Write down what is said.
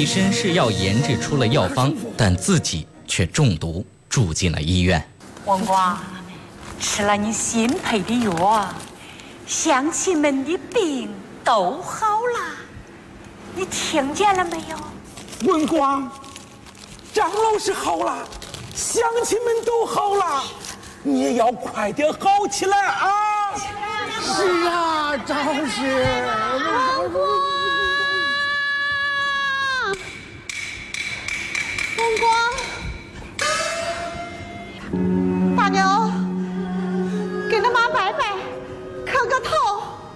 以身试药研制出了药方，但自己却中毒，住进了医院。 文光，吃了你新配的药，乡亲们的病都好了，你听见了没有？ 文光，张老师好了，乡亲们都好了，你也要快点好起来啊！ 是啊，张老师。 文光，文光，大妞，给他妈拜拜，磕个头。